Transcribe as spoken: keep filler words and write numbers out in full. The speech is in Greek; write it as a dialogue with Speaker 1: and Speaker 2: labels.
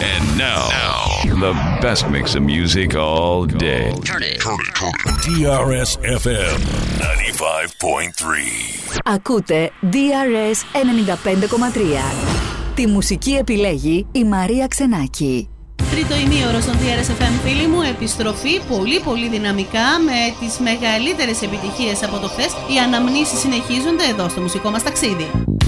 Speaker 1: And now, now, the best mix of music all day.
Speaker 2: Turn it. Turn it. Turn it.
Speaker 3: ντι αρ ες εφ εμ ninety-five point three.
Speaker 4: Ακούτε ντι αρ ες ενενήντα πέντε κόμμα τρία. Τη μουσική επιλέγει η Μαρία Ξενάκη.
Speaker 5: Τρίτο ημίωρο στον ντι αρ ες εφ εμ, φίλοι μου, επιστροφή πολύ πολύ δυναμικά με τις μεγαλύτερες επιτυχίες από το χθες. Οι αναμνήσεις συνεχίζονται εδώ στο μουσικό μας ταξίδι.